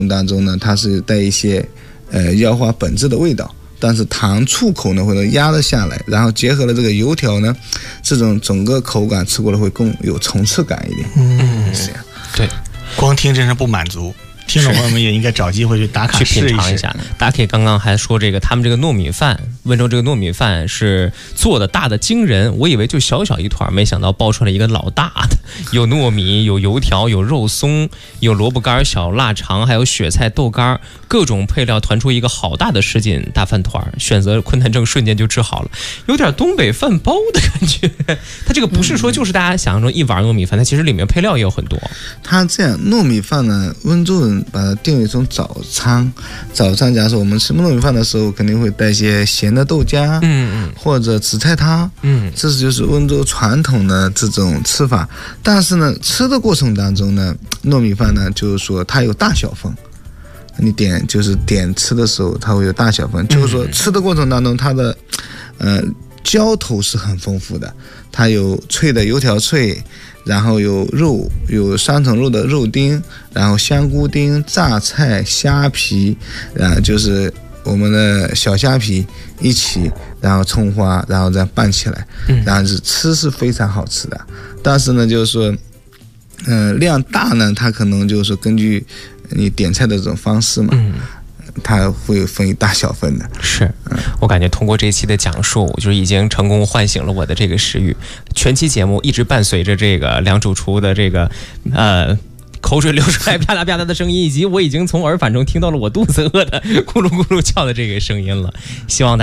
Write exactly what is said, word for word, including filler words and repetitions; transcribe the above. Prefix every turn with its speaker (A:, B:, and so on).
A: 当中呢，它是带一些呃腰花本质的味道，但是糖醋口呢会能压得下来，然后结合了这个油条呢，这种整个口感吃过来会更有层次感一点。
B: 嗯，
A: 是这样。
B: 对，光听真是不满足。听众朋友们也应该找机会去打卡
C: 去
B: 试
C: 品尝一下。大家可以刚刚还说这个他们这个糯米饭，温州这个糯米饭是做的大的惊人，我以为就小小一团，没想到爆出来一个老大的，有糯米，有油条，有肉松，有萝卜干、小腊肠，还有雪菜、豆干，各种配料团出一个好大的什锦大饭团，选择困难症瞬间就治好了，有点东北饭包的感觉。它这个不是说就是大家想象中一碗糯米饭，它其实里面配料也有很多。
A: 它这样糯米饭呢，温州人把它定位成早餐。早餐，假如说我们吃糯米饭的时候，肯定会带一些咸的豆浆，
C: 嗯嗯，
A: 或者紫菜汤，
C: 嗯，
A: 这就是温州传统的这种吃法。但是呢，吃的过程当中呢，糯米饭呢，就是说它有大小份。你点就是点吃的时候，它会有大小份，就是说吃的过程当中，它的呃浇头是很丰富的，它有脆的油条脆。然后有肉，有三层肉的肉丁，然后香菇丁、榨菜、虾皮，然后就是我们的小虾皮一起，然后葱花，然后再拌起来，然后是吃是非常好吃的。但是呢，就是说，呃，量大呢，它可能就是根据你点菜的这种方式嘛。嗯，它会分一大小份的。
C: 是，我感觉通过这期的讲述，就是已经成功唤醒了我的这个食欲。全期节目一直伴随着这个梁主厨的这个呃口水流出来啪啦啪啦的声音，以及我已经从耳返中听到了我肚子饿的咕噜咕噜叫的这个声音了。希望大家